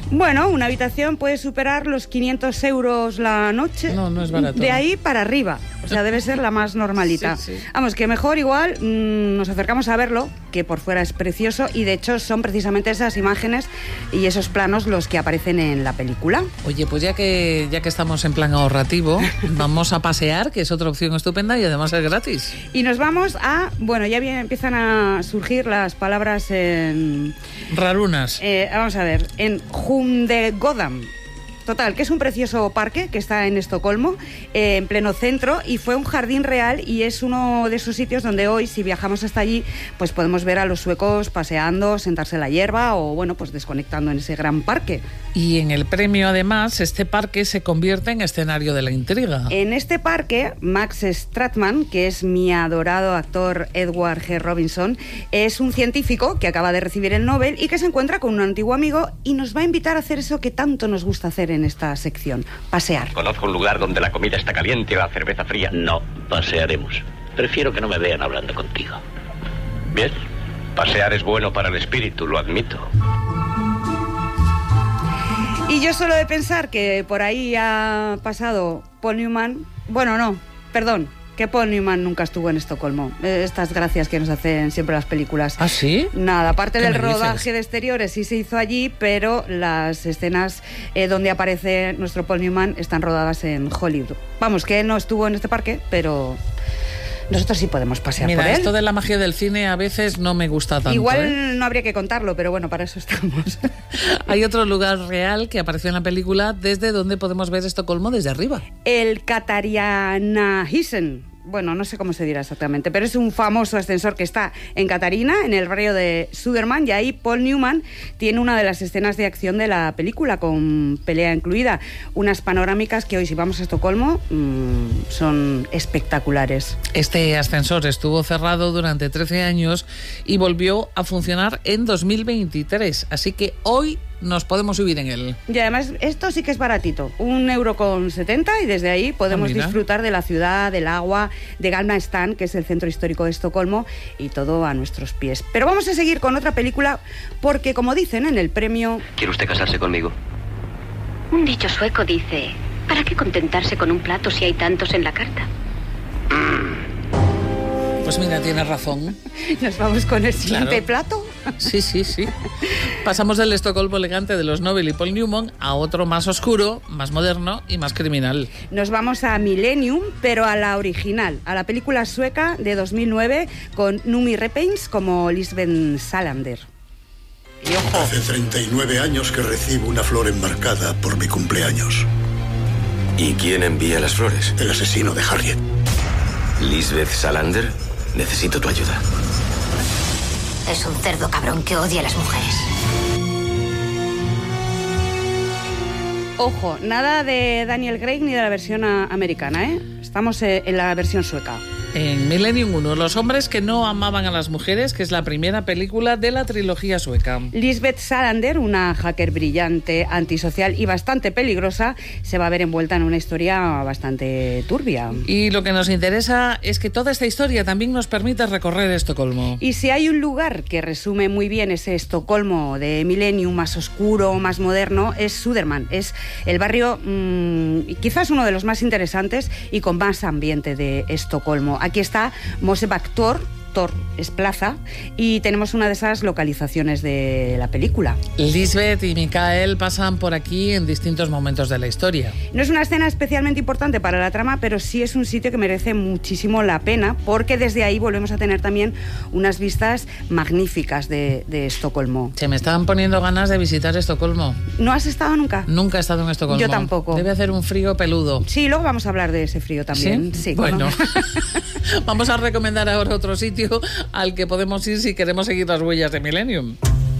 Bueno, una habitación puede superar los 500 euros la noche. No es barato. De ahí para arriba. O sea, debe ser la más normalita. Sí. Vamos, que mejor igual nos acercamos a verlo, que por fuera es precioso, y de hecho son precisamente esas imágenes y esos planos los que aparecen en la película. Oye, pues ya que estamos en plan ahorrativo, vamos a pasear, que es otra opción estupenda y además es gratis. Y nos vamos a... Bueno, ya empiezan a surgir las palabras en... Rarunas. Vamos a ver, en Humlegården. Total, que es un precioso parque que está en Estocolmo, en pleno centro, y fue un jardín real, y es uno de esos sitios donde hoy, si viajamos hasta allí, pues podemos ver a los suecos paseando, sentarse en la hierba o, bueno, pues desconectando en ese gran parque. Y en el premio, además, este parque se convierte en escenario de la intriga. En este parque, Max Stratman, que es mi adorado actor Edward G. Robinson, es un científico que acaba de recibir el Nobel y que se encuentra con un antiguo amigo y nos va a invitar a hacer eso que tanto nos gusta hacer en esta sección, pasear. Conozco un lugar donde la comida está caliente y la cerveza fría. No, pasearemos. Prefiero que no me vean hablando contigo. Bien, pasear es bueno para el espíritu, lo admito. Y yo solo de pensar que por ahí ha pasado Paul Newman... Bueno, no, perdón, que Paul Newman nunca estuvo en Estocolmo. Estas gracias que nos hacen siempre las películas. ¿Ah, sí? Nada, aparte del rodaje dices? de exteriores sí se hizo allí, pero las escenas donde aparece nuestro Paul Newman están rodadas en Hollywood. Vamos, que él no estuvo en este parque, pero... nosotros sí podemos pasear por él. Mira, esto de la magia del cine a veces no me gusta tanto. Igual no habría que contarlo, pero bueno, para eso estamos. Hay otro lugar real que apareció en la película desde donde podemos ver Estocolmo desde arriba. El Catarianahusen. Bueno, no sé cómo se dirá exactamente, pero es un famoso ascensor que está en Catarina, en el barrio de Södermalm, y ahí Paul Newman tiene una de las escenas de acción de la película, con pelea incluida. Unas panorámicas que hoy, si vamos a Estocolmo, son espectaculares. Este ascensor estuvo cerrado durante 13 años y volvió a funcionar en 2023, así que hoy nos podemos subir en él. Y además, esto sí que es baratito, 1,70 € y desde ahí podemos disfrutar de la ciudad, del agua, de Gamla Stan, que es el centro histórico de Estocolmo, y todo a nuestros pies. Pero vamos a seguir con otra película, porque como dicen en el premio... ¿Quiere usted casarse conmigo? Un dicho sueco dice: ¿para qué contentarse con un plato si hay tantos en la carta? Pues mira, tienes razón. Nos vamos con el siguiente plato. Sí. Pasamos del Estocolmo elegante de los Nobel y Paul Newman a otro más oscuro, más moderno y más criminal. Nos vamos a Millennium, pero a la original, a la película sueca de 2009 con Noomi Rapace como Lisbeth Salander. Y ojo. Hace 39 años que recibo una flor enmarcada por mi cumpleaños. ¿Y quién envía las flores? El asesino de Harriet. Lisbeth Salander, necesito tu ayuda. Es un cerdo cabrón que odia a las mujeres. Ojo, nada de Daniel Craig ni de la versión americana, ¿eh? Estamos en la versión sueca. En Millennium 1, Los hombres que no amaban a las mujeres, que es la primera película de la trilogía sueca. Lisbeth Salander, una hacker brillante, antisocial y bastante peligrosa, se va a ver envuelta en una historia bastante turbia. Y lo que nos interesa es que toda esta historia también nos permite recorrer Estocolmo. Y si hay un lugar que resume muy bien ese Estocolmo de Millennium, más oscuro, más moderno, es Södermalm. Es el barrio quizás uno de los más interesantes y con más ambiente de Estocolmo. Aquí está Mosebacke Tor es plaza, y tenemos una de esas localizaciones de la película. Lisbeth y Mikael pasan por aquí en distintos momentos de la historia. No es una escena especialmente importante para la trama, pero sí es un sitio que merece muchísimo la pena, porque desde ahí volvemos a tener también unas vistas magníficas de Estocolmo. Se me estaban poniendo ganas de visitar Estocolmo. ¿No has estado nunca? Nunca he estado en Estocolmo. Yo tampoco. Debe hacer un frío peludo. Sí, luego vamos a hablar de ese frío también. Sí, bueno. ¿no? Vamos a recomendar ahora otro sitio al que podemos ir si queremos seguir las huellas de Millennium.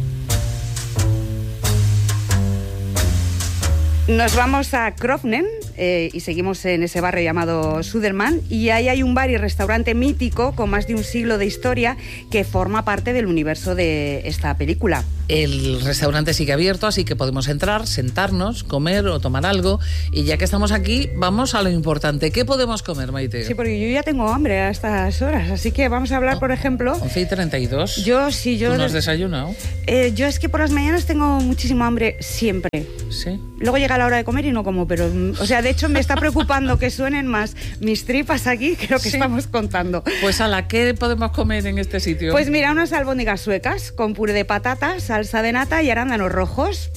Nos vamos a Krofnen y seguimos en ese barrio llamado Södermalm, y ahí hay un bar y restaurante mítico con más de un siglo de historia que forma parte del universo de esta película. El restaurante sigue abierto, así que podemos entrar, sentarnos, comer o tomar algo. Y ya que estamos aquí, vamos a lo importante. ¿Qué podemos comer, Maite? Sí, porque yo ya tengo hambre a estas horas, así que vamos a hablar, por ejemplo... 11:32. Yo ¿Tú no has desayunado? Yo es que por las mañanas tengo muchísimo hambre siempre. Sí. Luego llega la hora de comer y no como, pero... O sea, de hecho me está preocupando que suenen más mis tripas aquí que lo que estamos contando. Pues ¿qué podemos comer en este sitio? Pues mira, unas albóndigas suecas con puré de patatas, salsa de nata y arándanos rojos.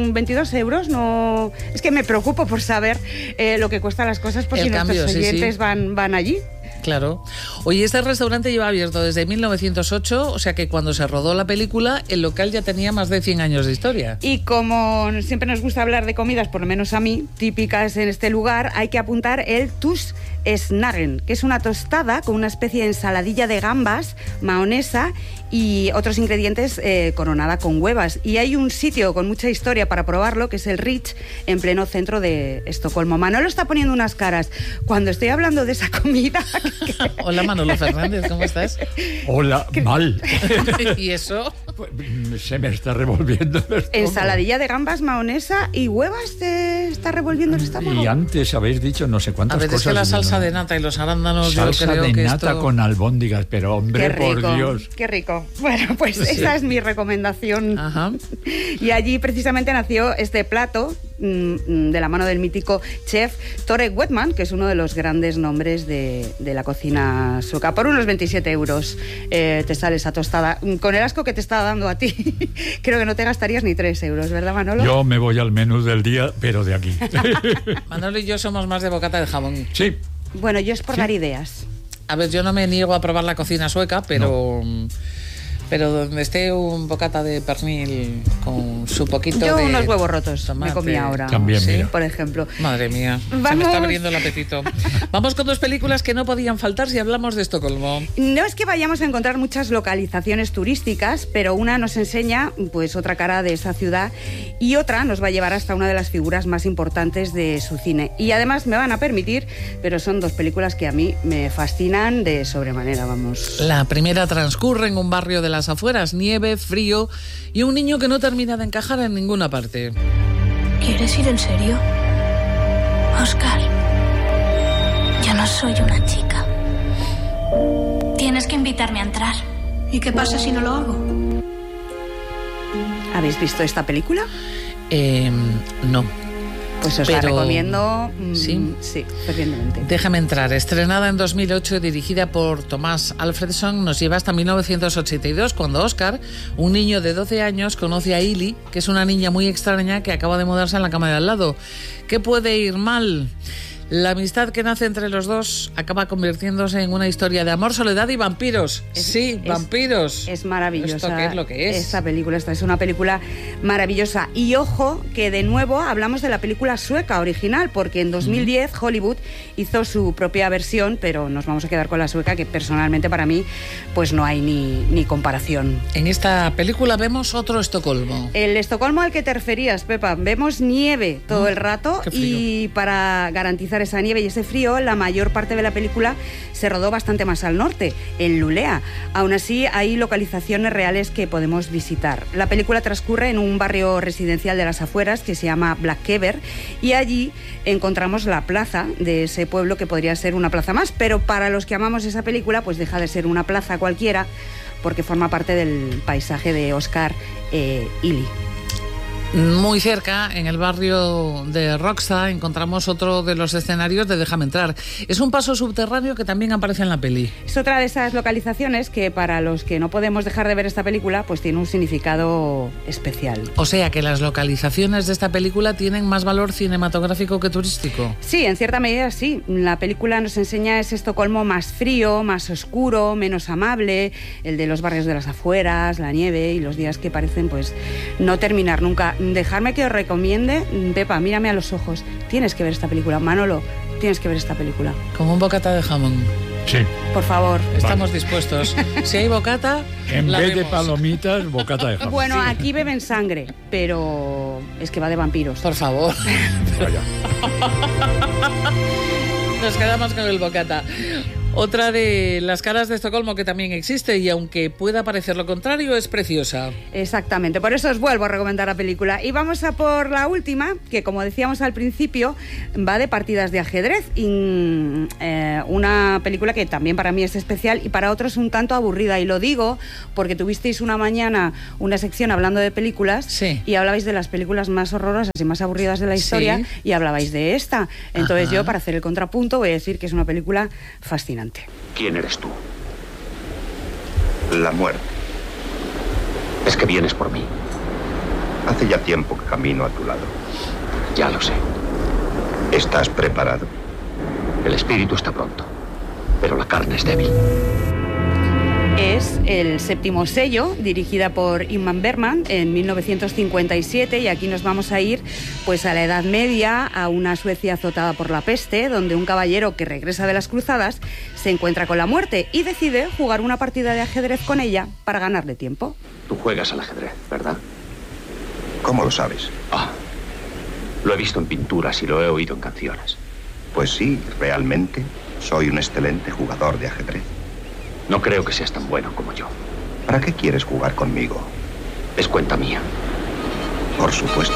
22 euros, no... Es que me preocupo por saber lo que cuestan las cosas, por si nuestros oyentes van allí. Claro. Oye, este restaurante lleva abierto desde 1908, o sea que cuando se rodó la película, el local ya tenía más de 100 años de historia. Y como siempre nos gusta hablar de comidas, por lo menos a mí, típicas en este lugar, hay que apuntar el Tus Snagen, que es una tostada con una especie de ensaladilla de gambas, mahonesa y otros ingredientes coronada con huevas. Y hay un sitio con mucha historia para probarlo, que es el Rich, en pleno centro de Estocolmo. Manolo está poniendo unas caras cuando estoy hablando de esa comida. Hola, Manolo Fernández, ¿cómo estás? Hola, mal. ¿Y eso? Se me está revolviendo el estómago. Ensaladilla de gambas, mahonesa y huevas, ¿te está revolviendo el estómago? Y antes habéis dicho no sé cuántas cosas. Es que la salsa de nata y los arándanos, salsa yo creo de que nata con albóndigas, pero hombre, qué rico, por Dios. Qué rico. Bueno, pues sí. Esa es mi recomendación. Ajá. Y allí precisamente nació este plato de la mano del mítico chef Tore Wetman, que es uno de los grandes nombres de la cocina sueca. Por unos 27 euros te sale esa tostada. Con el asco que te está dando a ti, creo que no te gastarías ni 3 euros, ¿verdad, Manolo? Yo me voy al menú del día, pero de aquí. Manolo y yo somos más de bocata de jamón. Sí. Bueno, yo es por dar ideas. A ver, yo no me niego a probar la cocina sueca, pero... No. Pero donde esté un bocata de pernil con su poquito yo de... Yo unos huevos rotos tomate, me comí ahora. También, ¿sí? mira. Por ejemplo. Madre mía, se me está abriendo el apetito. Vamos con dos películas que no podían faltar si hablamos de Estocolmo. No es que vayamos a encontrar muchas localizaciones turísticas, pero una nos enseña pues otra cara de esa ciudad y otra nos va a llevar hasta una de las figuras más importantes de su cine. Y además me van a permitir, pero son dos películas que a mí me fascinan de sobremanera, vamos. La primera transcurre en un barrio de las afueras, nieve, frío y un niño que no termina de encajar en ninguna parte. ¿Quieres ir en serio? Oscar, yo no soy una chica. Tienes que invitarme a entrar. ¿Y qué pasa si no lo hago? ¿Habéis visto esta película? No. Pues os la recomiendo. Sí, fervientemente. Déjame entrar. Estrenada en 2008, dirigida por Thomas Alfredson, nos lleva hasta 1982, cuando Oscar, un niño de 12 años, conoce a Ili, que es una niña muy extraña que acaba de mudarse en la cama de al lado. ¿Qué puede ir mal? La amistad que nace entre los dos acaba convirtiéndose en una historia de amor, soledad y vampiros. Vampiros. Es maravillosa. ¿Esto qué es lo que es? Esta película, esta es una película maravillosa. Y ojo, que de nuevo hablamos de la película sueca original, porque en 2010 Hollywood hizo su propia versión, pero nos vamos a quedar con la sueca, que personalmente para mí pues no hay ni comparación. En esta película vemos otro Estocolmo. El Estocolmo al que te referías, Pepa. Vemos nieve todo el rato y para garantizar esa nieve y ese frío, la mayor parte de la película se rodó bastante más al norte, en Luleå. Aún así, hay localizaciones reales que podemos visitar. La película transcurre en un barrio residencial de las afueras que se llama Blackever y allí encontramos la plaza de ese pueblo, que podría ser una plaza más, pero para los que amamos esa película, pues deja de ser una plaza cualquiera porque forma parte del paisaje de Oscar Ili. Muy cerca, en el barrio de Råcksta, encontramos otro de los escenarios de Déjame entrar. Es un paso subterráneo que también aparece en la peli. Es otra de esas localizaciones que para los que no podemos dejar de ver esta película, pues tiene un significado especial. O sea que las localizaciones de esta película tienen más valor cinematográfico que turístico. Sí, en cierta medida sí. La película nos enseña ese Estocolmo más frío, más oscuro, menos amable, el de los barrios de las afueras, la nieve y los días que parecen pues no terminar nunca. Dejarme que os recomiende, Pepa, mírame a los ojos, tienes que ver esta película. Manolo, tienes que ver esta película. Con un bocata de jamón. Sí. Por favor. Estamos dispuestos. Si hay bocata, en la vez vemos. de palomitas, bocata de jamón. Bueno, aquí beben sangre, pero es que va de vampiros. Por favor. Vaya. Nos quedamos con el bocata. Otra de las caras de Estocolmo que también existe y aunque pueda parecer lo contrario, es preciosa. Exactamente, por eso os vuelvo a recomendar la película. Y vamos a por la última, que como decíamos al principio, va de partidas de ajedrez. Una película que también para mí es especial y para otros un tanto aburrida. Y lo digo porque tuvisteis una mañana una sección hablando de películas, sí, y hablabais de las películas más horrorosas y más aburridas de la historia, sí, y hablabais de esta. Entonces yo, para hacer el contrapunto, voy a decir que es una película fascinante. ¿Quién eres tú? La muerte. Es que vienes por mí. Hace ya tiempo que camino a tu lado. Ya lo sé. ¿Estás preparado? El espíritu está pronto, pero la carne es débil. Es El séptimo sello, dirigida por Ingmar Bergman en 1957, y aquí nos vamos a ir pues a la Edad Media, a una Suecia azotada por la peste, donde un caballero que regresa de las cruzadas se encuentra con la muerte y decide jugar una partida de ajedrez con ella para ganarle tiempo. Tú juegas al ajedrez, ¿verdad? ¿Cómo lo sabes? Lo he visto en pinturas y lo he oído en canciones. Pues sí, realmente soy un excelente jugador de ajedrez. No creo que seas tan bueno como yo. ¿Para qué quieres jugar conmigo? Es cuenta mía. Por supuesto.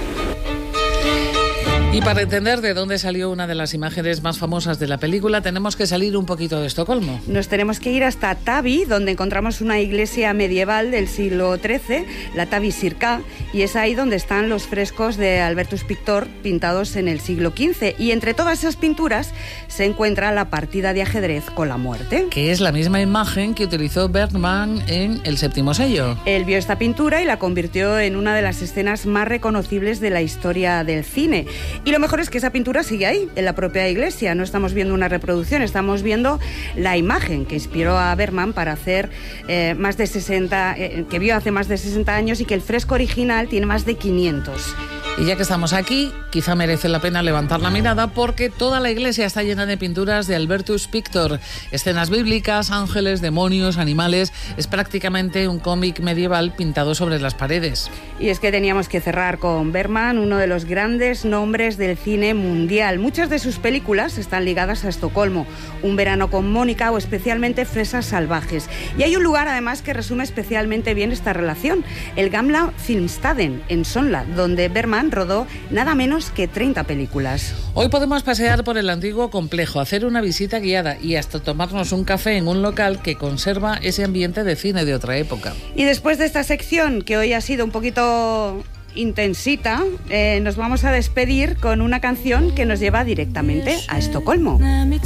Y para entender de dónde salió una de las imágenes más famosas de la película, tenemos que salir un poquito de Estocolmo. Nos tenemos que ir hasta Tavi, donde encontramos una iglesia medieval del siglo XIII, la Tavi Kyrka, y es ahí donde están los frescos de Albertus Pictor pintados en el siglo XV. Y entre todas esas pinturas se encuentra la partida de ajedrez con la muerte, que es la misma imagen que utilizó Bergman en El séptimo sello. Él vio esta pintura y la convirtió en una de las escenas más reconocibles de la historia del cine. Y lo mejor es que esa pintura sigue ahí, en la propia iglesia. No estamos viendo una reproducción, estamos viendo la imagen que inspiró a Bergman para hacer más de 60, que vio hace más de 60 años, y que el fresco original tiene más de 500. Y ya que estamos aquí, quizá merece la pena levantar la mirada porque toda la iglesia está llena de pinturas de Albertus Pictor. Escenas bíblicas, ángeles, demonios, animales. Es prácticamente un cómic medieval pintado sobre las paredes. Y es que teníamos que cerrar con Bergman, uno de los grandes nombres del cine mundial. Muchas de sus películas están ligadas a Estocolmo, Un verano con Mónica o especialmente Fresas salvajes. Y hay un lugar además que resume especialmente bien esta relación, el Gamla Filmstaden, en Sonla, donde Bergman rodó nada menos que 30 películas. Hoy podemos pasear por el antiguo complejo, hacer una visita guiada y hasta tomarnos un café en un local que conserva ese ambiente de cine de otra época. Y después de esta sección, que hoy ha sido un poquito intensita, nos vamos a despedir con una canción que nos lleva directamente a Estocolmo.